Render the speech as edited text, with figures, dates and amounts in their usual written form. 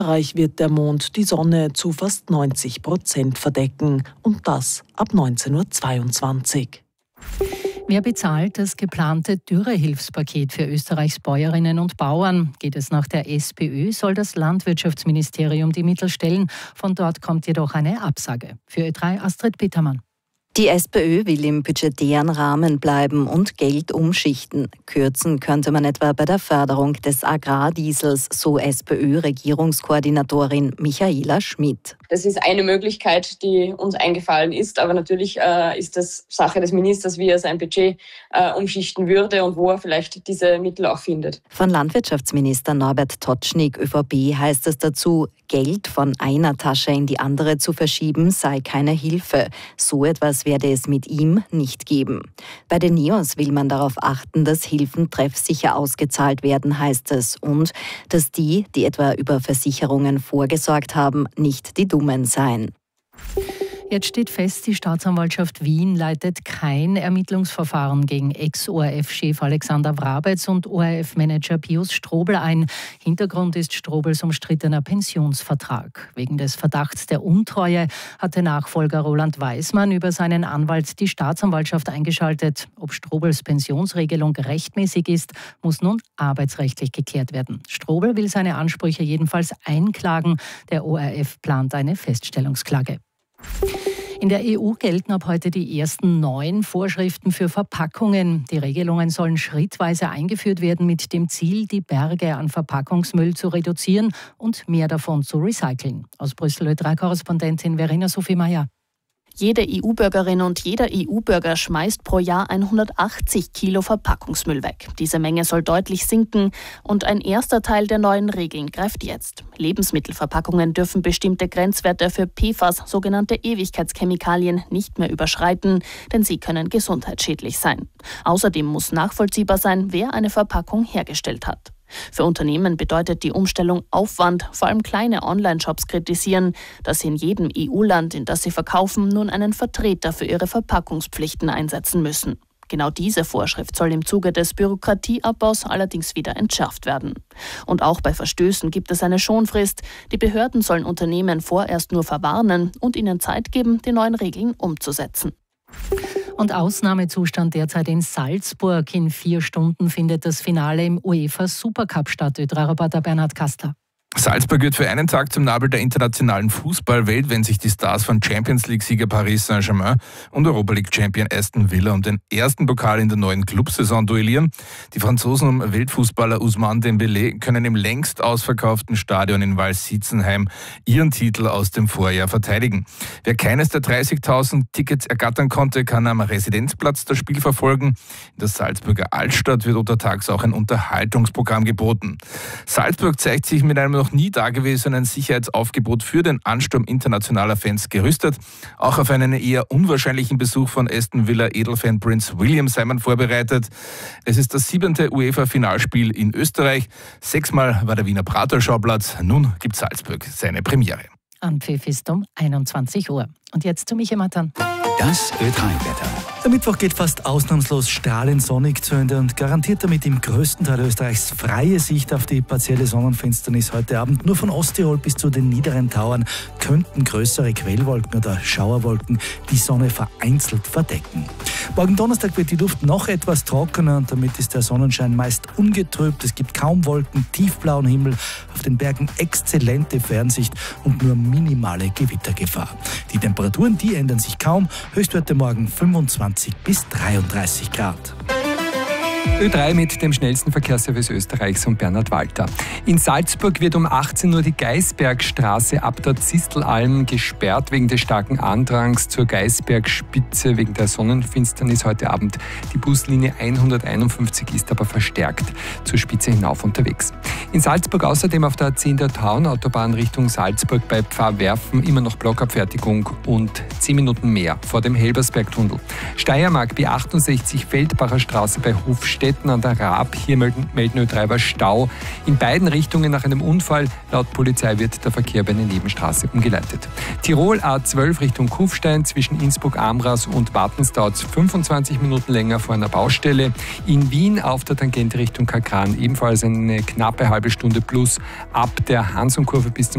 Österreich wird der Mond die Sonne zu fast 90% verdecken und das ab 19:22 Uhr. Wer bezahlt das geplante Dürrehilfspaket für Österreichs Bäuerinnen und Bauern? Geht es nach der SPÖ, soll das Landwirtschaftsministerium die Mittel stellen. Von dort kommt jedoch eine Absage. Für Ö3 Astrid Petermann. Die SPÖ will im budgetären Rahmen bleiben und Geld umschichten. Kürzen könnte man etwa bei der Förderung des Agrardiesels, so SPÖ-Regierungskoordinatorin Michaela Schmidt. Das ist eine Möglichkeit, die uns eingefallen ist, aber natürlich ist das Sache des Ministers, wie er sein Budget umschichten würde und wo er vielleicht diese Mittel auch findet. Von Landwirtschaftsminister Norbert Totschnig, ÖVP, heißt es dazu, Geld von einer Tasche in die andere zu verschieben, sei keine Hilfe. So etwas werde es mit ihm nicht geben. Bei den NEOS will man darauf achten, dass Hilfen treffsicher ausgezahlt werden, heißt es, und dass die etwa über Versicherungen vorgesorgt haben, nicht die Dummen seien. Jetzt steht fest, die Staatsanwaltschaft Wien leitet kein Ermittlungsverfahren gegen Ex-ORF-Chef Alexander Wrabetz und ORF-Manager Pius Strobl ein. Hintergrund ist Strobls umstrittener Pensionsvertrag. Wegen des Verdachts der Untreue hatte Nachfolger Roland Weismann über seinen Anwalt die Staatsanwaltschaft eingeschaltet. Ob Strobls Pensionsregelung rechtmäßig ist, muss nun arbeitsrechtlich geklärt werden. Strobl will seine Ansprüche jedenfalls einklagen. Der ORF plant eine Feststellungsklage. In der EU gelten ab heute die ersten 9 Vorschriften für Verpackungen. Die Regelungen sollen schrittweise eingeführt werden mit dem Ziel, die Berge an Verpackungsmüll zu reduzieren und mehr davon zu recyceln. Aus Brüssel Ö3-Korrespondentin Verena Sophie Meyer. Jede EU-Bürgerin und jeder EU-Bürger schmeißt pro Jahr 180 Kilo Verpackungsmüll weg. Diese Menge soll deutlich sinken und ein erster Teil der neuen Regeln greift jetzt. Lebensmittelverpackungen dürfen bestimmte Grenzwerte für PFAS, sogenannte Ewigkeitschemikalien, nicht mehr überschreiten, denn sie können gesundheitsschädlich sein. Außerdem muss nachvollziehbar sein, wer eine Verpackung hergestellt hat. Für Unternehmen bedeutet die Umstellung Aufwand. Vor allem kleine Online-Shops kritisieren, dass sie in jedem EU-Land, in das sie verkaufen, nun einen Vertreter für ihre Verpackungspflichten einsetzen müssen. Genau diese Vorschrift soll im Zuge des Bürokratieabbaus allerdings wieder entschärft werden. Und auch bei Verstößen gibt es eine Schonfrist. Die Behörden sollen Unternehmen vorerst nur verwarnen und ihnen Zeit geben, die neuen Regeln umzusetzen. Und Ausnahmezustand derzeit in Salzburg. In 4 Stunden findet das Finale im UEFA Supercup statt. Ö3-Reporter Bernhard Kastler. Salzburg wird für einen Tag zum Nabel der internationalen Fußballwelt, wenn sich die Stars von Champions-League-Sieger Paris Saint-Germain und Europa-League-Champion Aston Villa um den ersten Pokal in der neuen Clubsaison duellieren. Die Franzosen um Weltfußballer Ousmane Dembélé können im längst ausverkauften Stadion in Vals-Sitzenheim ihren Titel aus dem Vorjahr verteidigen. Wer keines der 30.000 Tickets ergattern konnte, kann am Residenzplatz das Spiel verfolgen. In der Salzburger Altstadt wird untertags auch ein Unterhaltungsprogramm geboten. Salzburg zeigt sich mit einem noch nie dagewesenen Sicherheitsaufgebot für den Ansturm internationaler Fans gerüstet. Auch auf einen eher unwahrscheinlichen Besuch von Aston Villa Edelfan Prince William sei man vorbereitet. Es ist das 7. UEFA-Finalspiel in Österreich. 6-mal war der Wiener Prater Schauplatz. Nun gibt Salzburg seine Premiere. Anpfiff ist um 21 Uhr. Und jetzt zu Michael Mattern. Das Ö3-Wetter. Der Mittwoch geht fast ausnahmslos strahlend sonnig zu Ende und garantiert damit im größten Teil Österreichs freie Sicht auf die partielle Sonnenfinsternis heute Abend. Nur von Osttirol bis zu den niederen Tauern könnten größere Quellwolken oder Schauerwolken die Sonne vereinzelt verdecken. Morgen Donnerstag wird die Luft noch etwas trockener und damit ist der Sonnenschein meist ungetrübt. Es gibt kaum Wolken, tiefblauen Himmel, auf den Bergen exzellente Fernsicht und nur minimale Gewittergefahr. Die Temperaturen, die ändern sich kaum. Höchstwerte morgen 25 bis 33 Grad. Ö3 mit dem schnellsten Verkehrsservice Österreichs und Bernhard Walter. In Salzburg wird um 18 Uhr die Geisbergstraße ab der Zistelalm gesperrt wegen des starken Andrangs zur Geisbergspitze wegen der Sonnenfinsternis heute Abend. Die Buslinie 151 ist aber verstärkt zur Spitze hinauf unterwegs. In Salzburg außerdem auf der 10. Tauern-Autobahn Richtung Salzburg bei Pfarrwerfen immer noch Blockabfertigung und 10 Minuten mehr vor dem Helbersbergtunnel. Steiermark B68 Feldbacher Straße bei Hofstetten an der Raab. Hier melden Ö3 war Stau. In beiden Richtungen nach einem Unfall. Laut Polizei wird der Verkehr bei einer Nebenstraße umgeleitet. Tirol A12 Richtung Kufstein zwischen Innsbruck-Amras und Wartens dauert es 25 Minuten länger vor einer Baustelle. In Wien auf der Tangente Richtung Kakran ebenfalls eine knappe halbe Stunde plus ab der Hansonkurve bis zum